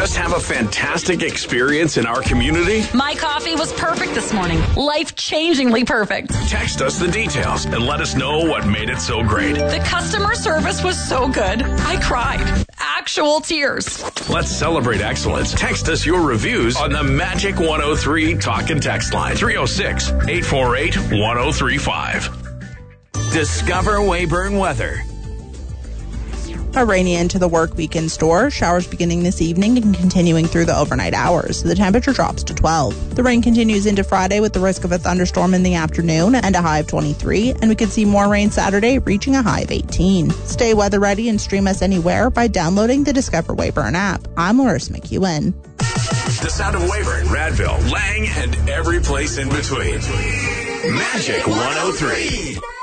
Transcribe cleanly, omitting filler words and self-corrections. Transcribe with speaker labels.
Speaker 1: Just have a fantastic experience in our community?
Speaker 2: My coffee was perfect this morning. Life-changingly perfect.
Speaker 1: Text us the details and let us know what made it so great.
Speaker 2: The customer service was so good. I cried. Actual tears.
Speaker 1: Let's celebrate excellence. Text us your reviews on the Magic 103 Talk and Text line. 306-848-1035. Discover Weyburn weather.
Speaker 3: A rainy end to the work week in store. Showers beginning this evening and continuing through the overnight hours. The temperature drops to 12. The rain continues into Friday with the risk of a thunderstorm in the afternoon and a high of 23. And we could see more rain Saturday, reaching a high of 18. Stay weather ready and stream us anywhere by downloading the Discover Weyburn app. I'm Larissa McEwen.
Speaker 1: The sound of Weyburn, Radville, Lang, and every place in between. Magic 103.